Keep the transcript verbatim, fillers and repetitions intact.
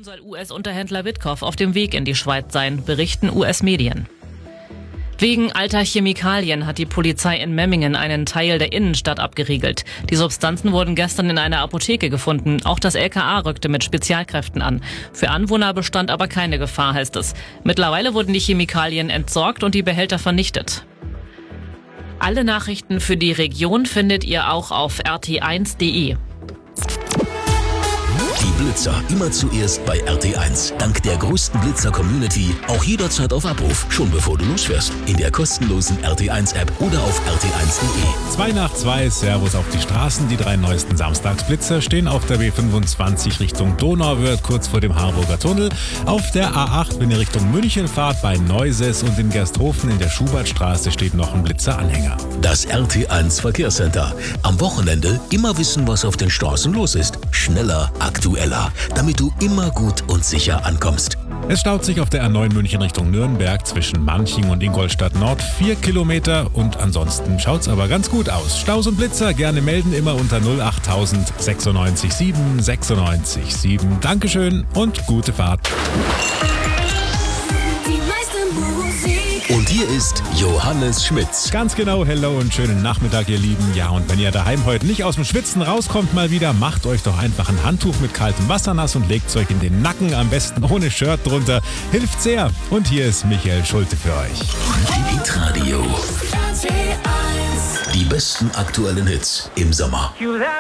soll U S-Unterhändler Witkoff auf dem Weg in die Schweiz sein, berichten U S-Medien. Wegen alter Chemikalien hat die Polizei in Memmingen einen Teil der Innenstadt abgeriegelt. Die Substanzen wurden gestern in einer Apotheke gefunden. Auch das L K A rückte mit Spezialkräften an. Für Anwohner bestand aber keine Gefahr, heißt es. Mittlerweile wurden die Chemikalien entsorgt und die Behälter vernichtet. Alle Nachrichten für die Region findet ihr auch auf r t eins punkt d e. Die Blitzer immer zuerst bei R T eins. Dank der größten Blitzer-Community auch jederzeit auf Abruf, schon bevor du losfährst. In der kostenlosen R T eins App oder auf r t eins punkt d e. Zwei nach zwei, Servus auf die Straßen. Die drei neuesten Samstagsblitzer stehen auf der B fünfundzwanzig Richtung Donauwörth, kurz vor dem Harburger Tunnel. Auf der A acht, wenn ihr Richtung München fahrt, bei Neuses und in Gersthofen in der Schubertstraße steht noch ein Blitzeranhänger. Das R T eins Verkehrscenter. Am Wochenende immer wissen, was auf den Straßen los ist. Schneller, aktueller, damit du immer gut und sicher ankommst. Es staut sich auf der A neun München Richtung Nürnberg zwischen Manching und Ingolstadt Nord vier Kilometer und ansonsten schaut's aber ganz gut aus. Staus und Blitzer gerne melden immer unter null acht tausend sechsundneunzig sieben sechsundneunzig sieben. Dankeschön und gute Fahrt. Und hier ist Johannes Schmitz. Ganz genau, hello und schönen Nachmittag, ihr Lieben. Ja, und wenn ihr daheim heute nicht aus dem Schwitzen rauskommt mal wieder, macht euch doch einfach ein Handtuch mit kaltem Wasser nass und legt es euch in den Nacken, am besten ohne Shirt drunter. Hilft sehr. Und hier ist Michael Schulte für euch. Hitradio. Die besten aktuellen Hits im Sommer.